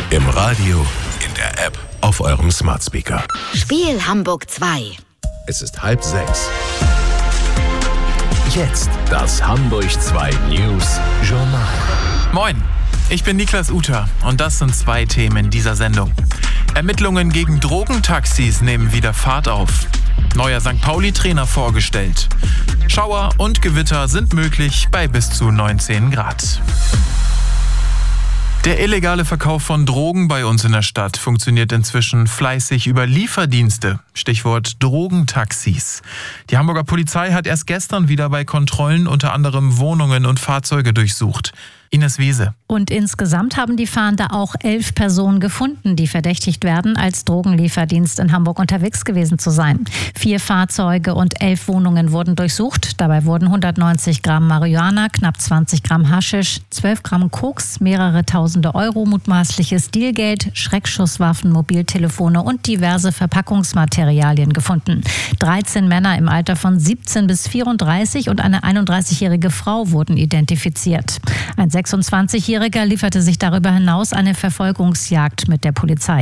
Im Radio, in der App, auf eurem Smart Speaker. Spiel Hamburg 2. Es ist 5:30. Jetzt das Hamburg 2 News Journal. Moin, ich bin Niklas Uter und das sind 2 Themen dieser Sendung. Ermittlungen gegen Drogentaxis nehmen wieder Fahrt auf. Neuer St. Pauli-Trainer vorgestellt. Schauer und Gewitter sind möglich bei bis zu 19 Grad. Der illegale Verkauf von Drogen bei uns in der Stadt funktioniert inzwischen fleißig über Lieferdienste. Stichwort Drogentaxis. Die Hamburger Polizei hat erst gestern wieder bei Kontrollen unter anderem Wohnungen und Fahrzeuge durchsucht. Ines Wiese. Und insgesamt haben die Fahnder auch 11 Personen gefunden, die verdächtigt werden, als Drogenlieferdienst in Hamburg unterwegs gewesen zu sein. 4 Fahrzeuge und 11 Wohnungen wurden durchsucht. Dabei wurden 190 Gramm Marihuana, knapp 20 Gramm Haschisch, 12 Gramm Koks, mehrere tausende Euro mutmaßliches Dealgeld, Schreckschusswaffen, Mobiltelefone und diverse Verpackungsmaterialien gefunden. 13 Männer im Alter von 17 bis 34 und eine 31-jährige Frau wurden identifiziert. Ein 26-Jähriger lieferte sich darüber hinaus eine Verfolgungsjagd mit der Polizei.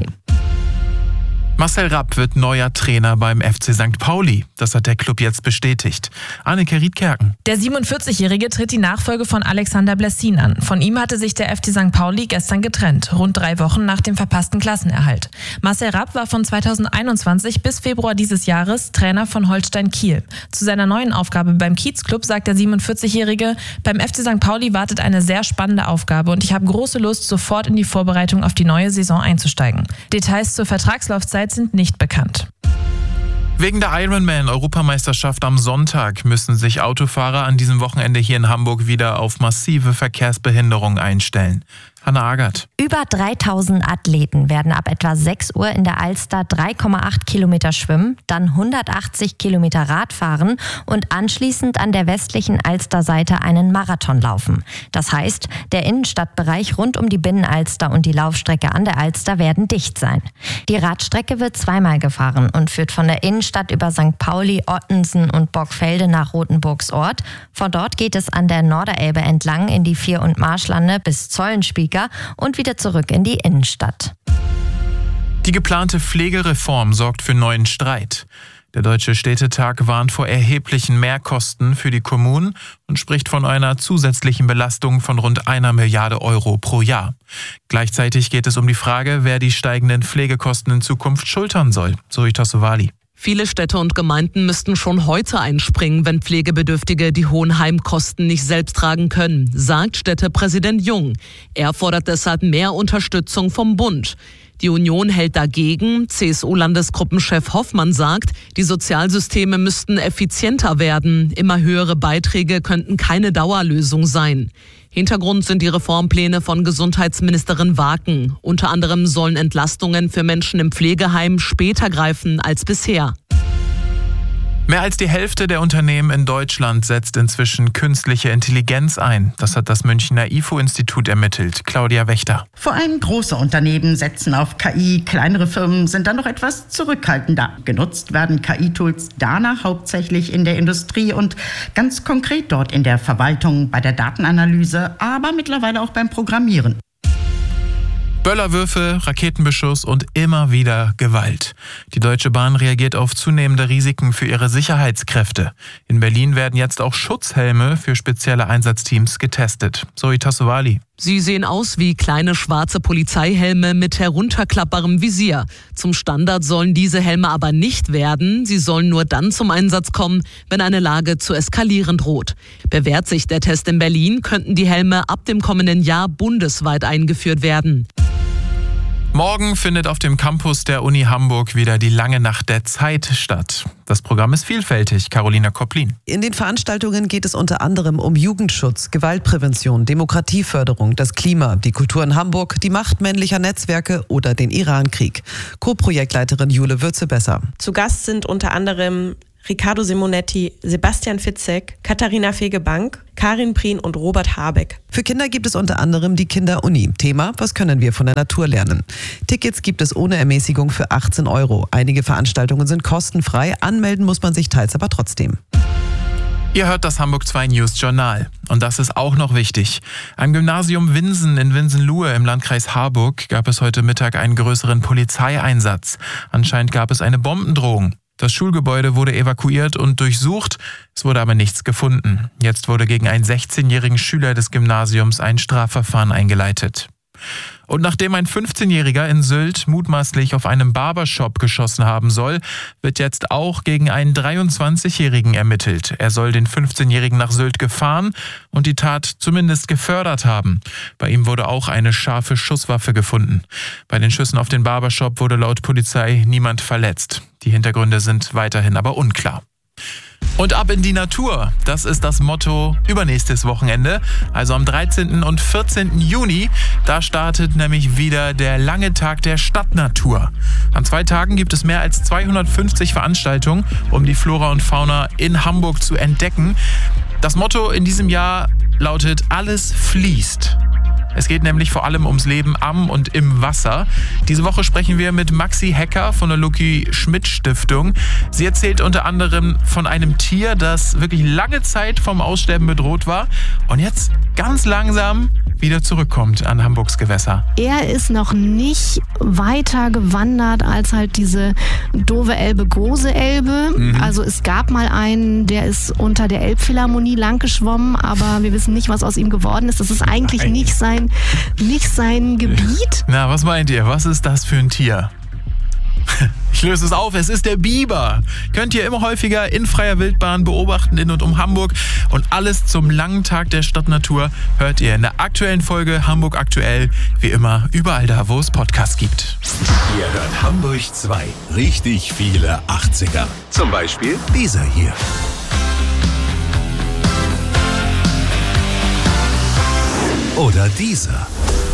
Marcel Rapp wird neuer Trainer beim FC St. Pauli. Das hat der Club jetzt bestätigt. Anneke Riedkerken. Der 47-Jährige tritt die Nachfolge von Alexander Blessin an. Von ihm hatte sich der FC St. Pauli gestern getrennt, rund 3 Wochen nach dem verpassten Klassenerhalt. Marcel Rapp war von 2021 bis Februar dieses Jahres Trainer von Holstein Kiel. Zu seiner neuen Aufgabe beim Kiezclub sagt der 47-Jährige, beim FC St. Pauli wartet eine sehr spannende Aufgabe und ich habe große Lust, sofort in die Vorbereitung auf die neue Saison einzusteigen. Details zur Vertragslaufzeit sind nicht bekannt. Wegen der Ironman-Europameisterschaft am Sonntag müssen sich Autofahrer an diesem Wochenende hier in Hamburg wieder auf massive Verkehrsbehinderung einstellen. Hanna Agert. Über 3000 Athleten werden ab etwa 6 Uhr in der Alster 3,8 Kilometer schwimmen, dann 180 Kilometer Rad fahren und anschließend an der westlichen Alsterseite einen Marathon laufen. Das heißt, der Innenstadtbereich rund um die Binnenalster und die Laufstrecke an der Alster werden dicht sein. Die Radstrecke wird zweimal gefahren und führt von der Innenstadt über St. Pauli, Ottensen und Borgfelde nach Rothenburgsort. Von dort geht es an der Norderelbe entlang in die Vier- und Marschlande bis Zollenspieker und wieder zurück in die Innenstadt. Die geplante Pflegereform sorgt für neuen Streit. Der Deutsche Städtetag warnt vor erheblichen Mehrkosten für die Kommunen und spricht von einer zusätzlichen Belastung von rund 1 Milliarde Euro pro Jahr. Gleichzeitig geht es um die Frage, wer die steigenden Pflegekosten in Zukunft schultern soll. Zoe Tassovali. Viele Städte und Gemeinden müssten schon heute einspringen, wenn Pflegebedürftige die hohen Heimkosten nicht selbst tragen können, sagt Städtepräsident Jung. Er fordert deshalb mehr Unterstützung vom Bund. Die Union hält dagegen. CSU-Landesgruppenchef Hoffmann sagt, die Sozialsysteme müssten effizienter werden. Immer höhere Beiträge könnten keine Dauerlösung sein. Hintergrund sind die Reformpläne von Gesundheitsministerin Waken. Unter anderem sollen Entlastungen für Menschen im Pflegeheim später greifen als bisher. Mehr als die Hälfte der Unternehmen in Deutschland setzt inzwischen künstliche Intelligenz ein. Das hat das Münchner IFO-Institut ermittelt. Claudia Wächter. Vor allem große Unternehmen setzen auf KI. Kleinere Firmen sind dann noch etwas zurückhaltender. Genutzt werden KI-Tools danach hauptsächlich in der Industrie und ganz konkret dort in der Verwaltung, bei der Datenanalyse, aber mittlerweile auch beim Programmieren. Böllerwürfe, Raketenbeschuss und immer wieder Gewalt. Die Deutsche Bahn reagiert auf zunehmende Risiken für ihre Sicherheitskräfte. In Berlin werden jetzt auch Schutzhelme für spezielle Einsatzteams getestet. Zoe Tassovali. Sie sehen aus wie kleine schwarze Polizeihelme mit herunterklappbarem Visier. Zum Standard sollen diese Helme aber nicht werden. Sie sollen nur dann zum Einsatz kommen, wenn eine Lage zu eskalieren droht. Bewährt sich der Test in Berlin, könnten die Helme ab dem kommenden Jahr bundesweit eingeführt werden. Morgen findet auf dem Campus der Uni Hamburg wieder die lange Nacht der Zeit statt. Das Programm ist vielfältig. Carolina Kopplin. In den Veranstaltungen geht es unter anderem um Jugendschutz, Gewaltprävention, Demokratieförderung, das Klima, die Kultur in Hamburg, die Macht männlicher Netzwerke oder den Irankrieg. Co-Projektleiterin Jule Würze-Besser. Zu Gast sind unter anderem Riccardo Simonetti, Sebastian Fitzek, Katharina Fegebank, Karin Prien und Robert Habeck. Für Kinder gibt es unter anderem die Kinderuni. Thema: Was können wir von der Natur lernen? Tickets gibt es ohne Ermäßigung für 18 €. Einige Veranstaltungen sind kostenfrei, anmelden muss man sich teils aber trotzdem. Ihr hört das Hamburg 2 News Journal. Und das ist auch noch wichtig. Am Gymnasium Winsen in Winsenluhe im Landkreis Harburg gab es heute Mittag einen größeren Polizeieinsatz. Anscheinend gab es eine Bombendrohung. Das Schulgebäude wurde evakuiert und durchsucht, es wurde aber nichts gefunden. Jetzt wurde gegen einen 16-jährigen Schüler des Gymnasiums ein Strafverfahren eingeleitet. Und nachdem ein 15-Jähriger in Sylt mutmaßlich auf einem Barbershop geschossen haben soll, wird jetzt auch gegen einen 23-Jährigen ermittelt. Er soll den 15-Jährigen nach Sylt gefahren und die Tat zumindest gefördert haben. Bei ihm wurde auch eine scharfe Schusswaffe gefunden. Bei den Schüssen auf den Barbershop wurde laut Polizei niemand verletzt. Die Hintergründe sind weiterhin aber unklar. Und ab in die Natur, das ist das Motto übernächstes Wochenende, also am 13. und 14. Juni. Da startet nämlich wieder der lange Tag der Stadtnatur. An 2 Tagen gibt es mehr als 250 Veranstaltungen, um die Flora und Fauna in Hamburg zu entdecken. Das Motto in diesem Jahr lautet: Alles fließt. Es geht nämlich vor allem ums Leben am und im Wasser. Diese Woche sprechen wir mit Maxi Hecker von der Loki-Schmidt-Stiftung. Sie erzählt unter anderem von einem Tier, das wirklich lange Zeit vom Aussterben bedroht war und jetzt ganz langsam wieder zurückkommt an Hamburgs Gewässer. Er ist noch nicht weiter gewandert als halt diese doofe Elbe, große Elbe. Also es gab mal einen, der ist unter der Elbphilharmonie lang geschwommen, aber wir wissen nicht, was aus ihm geworden ist. Das ist eigentlich nicht sein Gebiet. Na, was meint ihr? Was ist das für ein Tier? Ich löse es auf, es ist der Biber. Könnt ihr immer häufiger in freier Wildbahn beobachten in und um Hamburg. Und alles zum langen Tag der Stadtnatur hört ihr in der aktuellen Folge Hamburg aktuell. Wie immer überall da, wo es Podcasts gibt. Ihr hört Hamburg 2. Richtig viele 80er. Zum Beispiel dieser hier. Oder dieser.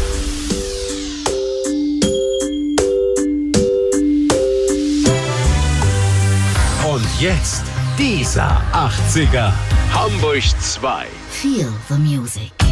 Und jetzt dieser 80er. Hamburg 2. Feel the music.